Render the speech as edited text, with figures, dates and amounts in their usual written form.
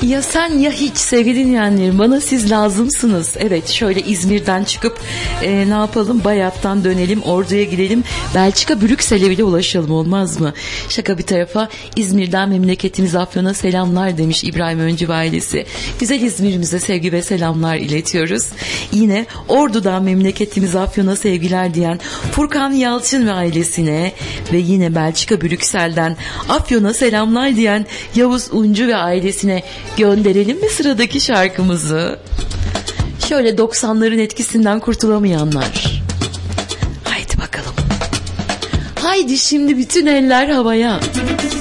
Ya sen ya hiç sevgili dinleyenlerim, bana siz lazımsınız. Evet, şöyle İzmir'den çıkıp ne yapalım, Bayat'tan dönelim, Ordu'ya gidelim, Belçika Brüksel'e bile ulaşalım, olmaz mı? Şaka bir tarafa, İzmir'den memleketimiz Afyon'a selamlar demiş İbrahim Öncü ve ailesi. Güzel İzmir'imize sevgi ve selamlar iletiyoruz. Yine Ordu'dan memleketimiz Afyon'a sevgiler diyen Furkan Yalçın ve ailesine ve yine Belçika Brüksel'den Afyon'a selamlar diyen Yavuz Uncu ve ailesine gönderelim mi sıradaki şarkımızı? Şöyle 90'ların etkisinden kurtulamayanlar. Haydi bakalım. Haydi şimdi bütün eller havaya.